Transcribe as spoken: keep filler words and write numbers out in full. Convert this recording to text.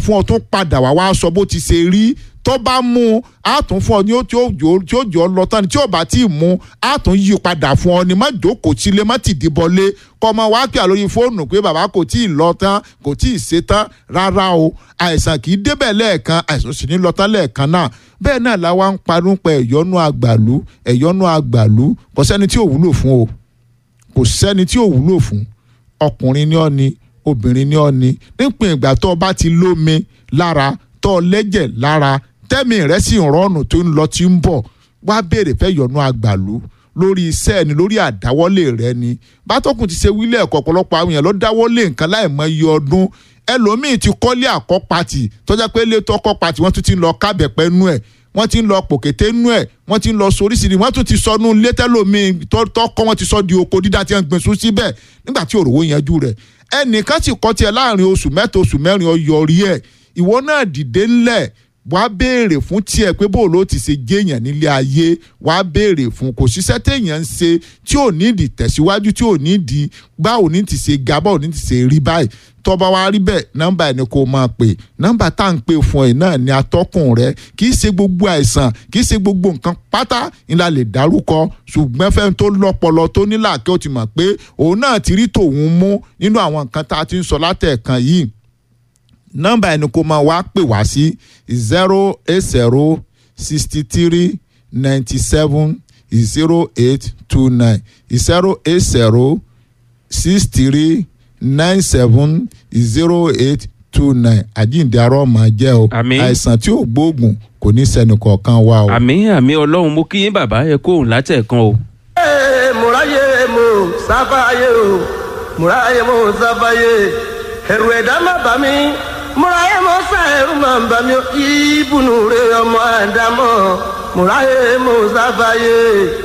fún ọ tó padà wá wá sọ bó ti ṣe rí tó bá mú a tún fún ọ ní tí ó jò tí ó jò lọ tán ni tí ò bá tí ì mú a tún yí padà fún ọ ni má jókòó sílé má ti dìbọlé kọ́ ọmọ wa pè á lórí fóònù pé bàbá kò tí ì lọ tán kò tí ì ṣe tán rárá o àìsàn kì í débẹ̀ lẹ́ẹ̀kan àìsàn sì ní lọ tán lẹ́ẹ̀kan náà bẹ́ẹ̀ náà la wá ń parún pẹ̀ ẹ̀yọ́nú àgbàlú ẹ̀yọ́nú àgbàlú kò sẹ́ni tí ò wúlò fún o kò sẹ́ni tí ò wúlò fún ọkùnrin ní ọ ni obìnrin ní ọ ni nípìn ìgbà tó o bá ti lómi lára tó o lẹ́jẹ̀ lára tẹ́mi rẹ̀ sì ń rọ́ọ̀nù tó ń lọ tí ń bọ̀ wá béèrè fẹ́ yọ̀nù àgbàlú lórí iṣẹ́ ẹni lórí àdáwọ́lé rẹ ni bátọ́kùn ti ṣe wílẹ̀ ẹ̀kọ́ ọ̀pọ̀lọpọ̀ àwọn èèyàn ló dáwọ́lé nǹkan láìmọ̀ iye ọdún ẹlòmíì ti kọ́lé àkọ́pàtì tọ́jà pé ilé tó kọ́pàtì wọ́n tún ti ń lọ kábẹ̀pẹ́ nú ẹ̀ wọ́n ti ń lọ pòkété nú ẹ̀ wọ́n ti ń lọ soríṣiríṣi wọ́n tún ti sọ nú létẹ́lòmíì tọ́kọ́ wọ́n ti sọ di oko dídá tí wọ́n gbìn sún síbẹ̀ nígbà tí òrówó yanjú rẹ̀ ẹnìkan sì kọ́ tiẹ̀ láàrin oṣù mẹ́ta oṣù mẹ́rin ọyọ̀rí ẹ̀ ìwọ náà dìde ńlẹ̀ wàá béèrè fún tiẹ̀ pé bó ló ti ṣe jéèyàn nílé ayé wàá béèrè fún kò síṣẹ́ téèyàn ń ṣe tí ò ní di tẹ̀síwájú tí ò ní di gbá ò ní ti ṣe ga bá ò ní ti ṣe rí báyìí tọ́ba wa rí bẹ́ẹ̀ nọ́mbà ẹni kò máa pè nọ́mbà tá à ń pè fún ẹ náà ni atọ́kùn rẹ kì í ṣe gbogbo àìsàn kì í ṣe gbogbo nǹkan pátá ńlá lè dárúkọ ṣùgbọ́n fẹ́ni tó lọ́pọlọ tó nílàkẹ́ ó ti mọ̀ pé òun náà ti rí tòun mú nínú àwọn nǹkan tá a ti ń sọ látẹ̀ẹ̀kan yìí nọ́mbà ẹni kò máa wá pè wá sí zero eight zero sixty three ninety seven zero eight two nine zero eight zero six three nine seven zero eight two nine àjíǹde arọ́ máa jẹ́ o àìsàn tí ò gbóògùn kò ní sẹ́ni kọ̀ọ̀kan wá o. àmín àmín ọlọ́run mo kí yín bàbá ẹ kóhùn látẹ̀kan o. ẹ múráyé mo sáfàyè o múráyé mo sáfàyè ẹ̀rù ẹ̀dá má bà mí múráyé mo sá ẹ̀rù má bà mí ìbùnú rẹ ọmọ àdámọ̀ múráyé mo sáfàyè.